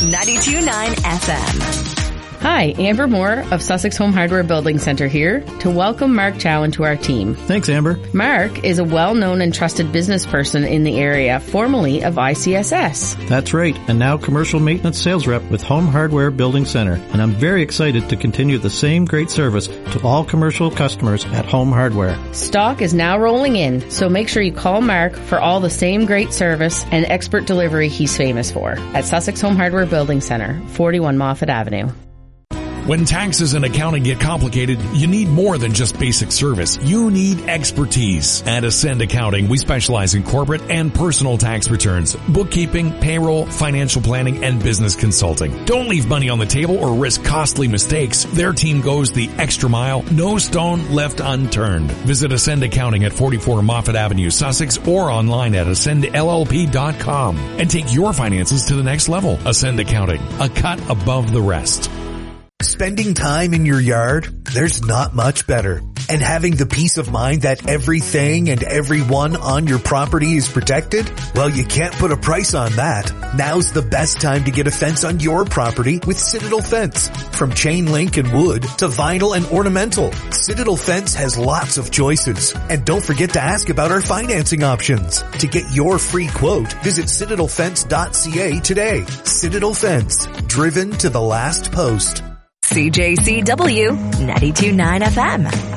92.9 FM. Hi, Amber Moore of Sussex Home Hardware Building Centre here to welcome Mark Chowan to our team. Thanks, Amber. Mark is a well-known and trusted business person in the area, formerly of ICSS. That's right, and now commercial maintenance sales rep with Home Hardware Building Centre. And I'm very excited to continue the same great service to all commercial customers at Home Hardware. Stock is now rolling in, so make sure you call Mark for all the same great service and expert delivery he's famous for at Sussex Home Hardware Building Centre, 41 Moffat Avenue. When taxes and accounting get complicated, you need more than just basic service. You need expertise. At Ascend Accounting, we specialize in corporate and personal tax returns, bookkeeping, payroll, financial planning, and business consulting. Don't leave money on the table or risk costly mistakes. Their team goes the extra mile, no stone left unturned. Visit Ascend Accounting at 44 Moffat Avenue, Sussex, or online at ascendllp.com and take your finances to the next level. Ascend Accounting, a cut above the rest. Spending time in your yard, there's not much better. And having the peace of mind that everything and everyone on your property is protected? Well, you can't put a price on that. Now's the best time to get a fence on your property with Citadel Fence. From chain link and wood to vinyl and ornamental, Citadel Fence has lots of choices. And don't forget to ask about our financing options. To get your free quote, visit citadelfence.ca today. Citadel Fence, driven to the last post. CJCW 92.9 FM.